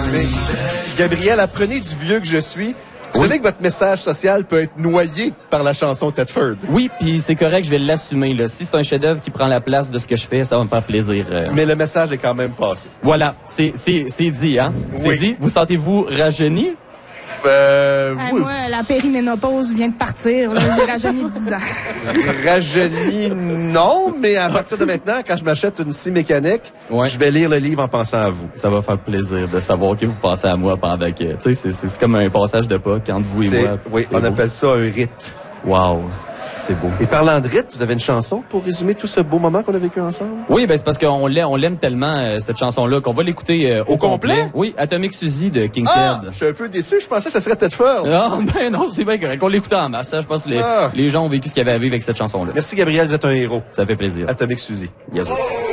Mais, Gabriel, apprenez du vieux que je suis. Vous savez que votre message social peut être noyé par la chanson Thetford. Oui, puis c'est correct, je vais l'assumer. Là. Si c'est un chef-d'œuvre qui prend la place de ce que je fais, ça va me faire plaisir. Mais le message est quand même passé. Voilà, c'est dit, hein? C'est dit. Vous sentez-vous rajeuni? Oui. Moi, la périménopause vient de partir. J'ai rajeuni de 10 ans. Rajeuni, non, mais à partir de maintenant, quand je m'achète une scie mécanique, je vais lire le livre en pensant à vous. Ça va faire plaisir de savoir que vous pensez à moi pendant que... Tu sais, c'est comme un passage de pas entre vous et moi. Oui, on appelle ça un rite. Wow. C'est beau. Et parlant de rite, vous avez une chanson pour résumer tout ce beau moment qu'on a vécu ensemble? Oui, ben c'est parce qu'on l'aime tellement, cette chanson-là, qu'on va l'écouter au complet. Oui, Atomic Suzy de King Ted. Je suis un peu déçu, je pensais que ça serait Thetford. Non, ben non, c'est bien correct. On l'écoutait en masse. Je pense que les gens ont vécu ce qu'il y avait à vivre avec cette chanson-là. Merci Gabriel, vous êtes un héros. Ça fait plaisir. Atomic Suzy. Yes, sir.